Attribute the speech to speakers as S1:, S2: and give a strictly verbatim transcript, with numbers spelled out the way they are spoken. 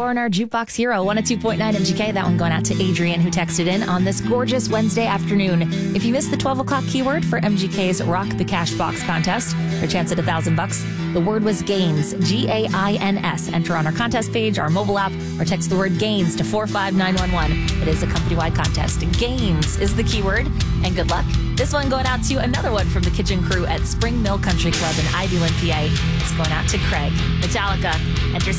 S1: Foreigner, Jukebox Hero, one oh two point nine M G K. That one going out to Adrian, who texted in on this gorgeous Wednesday afternoon. If you missed the twelve o'clock keyword for M G K's Rock the Cash Box contest, your chance at a thousand bucks, the word was gains, G A I N S. Enter on our contest page, our mobile app, or text the word gains to four five nine one one. It is a company-wide contest. Gains is the keyword, and good luck. This one going out to another one from the kitchen crew at Spring Mill Country Club in Ivyland, P A. It's going out to Craig. Metallica. Enter